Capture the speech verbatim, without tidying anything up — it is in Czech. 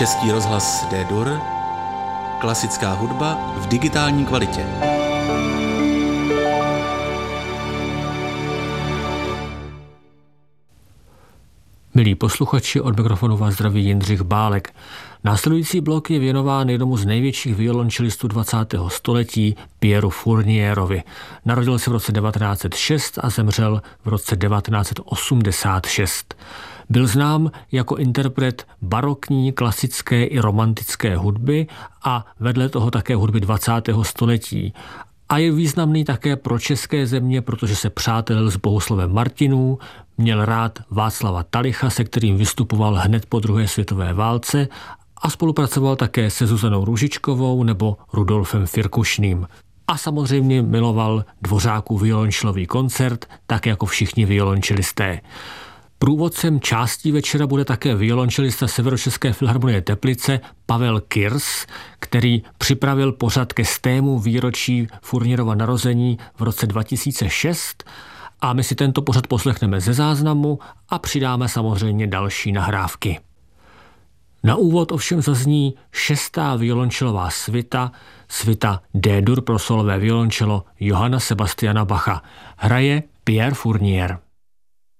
Český rozhlas D-dur, klasická hudba v digitální kvalitě. Milí posluchači, od mikrofonu vás zdraví Jindřich Bálek. Následující blok je věnován jednomu z největších violončelistů dvacátého století, Pierru Fournierovi. Narodil se v roce devatenáct set šest a zemřel v roce devatenáct set osmdesát šest. Byl znám jako interpret barokní, klasické i romantické hudby a vedle toho také hudby dvacátého století. A je významný také pro české země, protože se přátelil s Bohuslavem Martinů, měl rád Václava Talicha, se kterým vystupoval hned po druhé světové válce, a spolupracoval také se Zuzanou Růžičkovou nebo Rudolfem Firkušným. A samozřejmě miloval Dvořákův violončelový koncert, tak jako všichni violončelisté. Průvodcem částí večera bude také violončelista Severočeské filharmonie Teplice Pavel Kirs, který připravil pořad ke stému výročí Fournierova narození v roce dva tisíce šest a my si tento pořad poslechneme ze záznamu a přidáme samozřejmě další nahrávky. Na úvod ovšem zazní šestá violončelová svita, svita D-dur pro solové violončelo Johanna Sebastiana Bacha. Hraje Pierre Fournier.